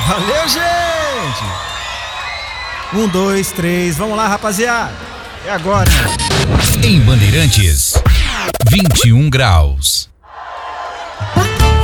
Valeu, gente! 1, 2, 3, vamos lá, rapaziada. É agora. Em Bandeirantes, 21 graus.